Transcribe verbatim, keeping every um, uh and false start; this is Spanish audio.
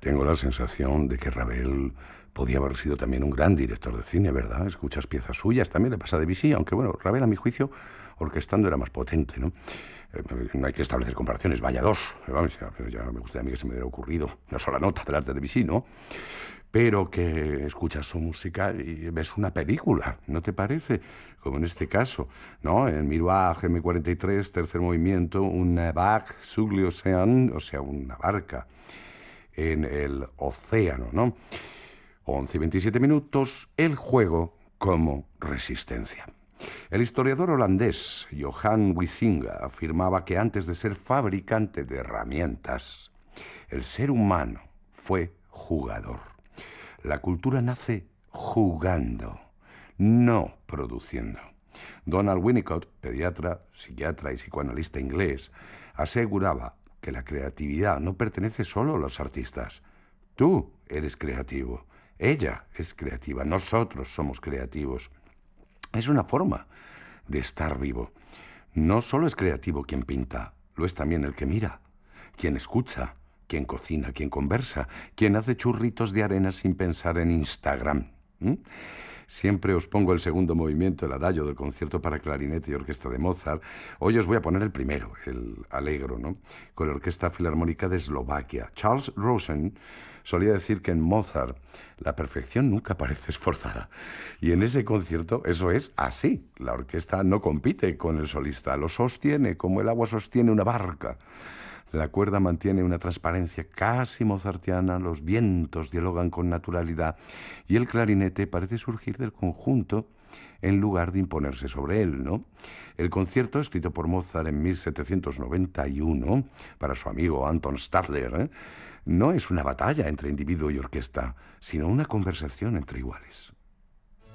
Tengo la sensación de que Ravel podía haber sido también un gran director de cine, ¿verdad? Escuchas piezas suyas, también le pasa a Debussy, aunque bueno, Ravel a mi juicio, orquestando era más potente, ¿no? Eh, no hay que establecer comparaciones, vaya dos. Vamos, ya, ya me gustaría a mí que se me hubiera ocurrido una sola nota de las de Debussy, ¿no? Pero que escuchas su música y ves una película, ¿no te parece? Como en este caso, ¿no? En Miroir eme cuarenta y tres, tercer movimiento, una barque sur l'océan, o sea, una barca en el océano, ¿no? once y veintisiete minutos, el juego como resistencia. El historiador holandés Johan Huizinga afirmaba que antes de ser fabricante de herramientas, el ser humano fue jugador. La cultura nace jugando, no produciendo. Donald Winnicott, pediatra, psiquiatra y psicoanalista inglés, aseguraba que la creatividad no pertenece solo a los artistas. Tú eres creativo, ella es creativa, nosotros somos creativos. Es una forma de estar vivo. No solo es creativo quien pinta, lo es también el que mira, quien escucha, quien cocina, quien conversa, quien hace churritos de arena sin pensar en Instagram. ¿Mm? Siempre os pongo el segundo movimiento, el adagio del concierto para clarinete y orquesta de Mozart. Hoy os voy a poner el primero, el Allegro, ¿no? Con la Orquesta Filarmónica de Eslovaquia. Charles Rosen solía decir que en Mozart la perfección nunca parece esforzada. Y en ese concierto eso es así. La orquesta no compite con el solista, lo sostiene como el agua sostiene una barca. La cuerda mantiene una transparencia casi mozartiana, los vientos dialogan con naturalidad y el clarinete parece surgir del conjunto en lugar de imponerse sobre él, ¿no? El concierto, escrito por Mozart en mil setecientos noventa y uno para su amigo Anton Stadler, ¿eh? no es una batalla entre individuo y orquesta, sino una conversación entre iguales.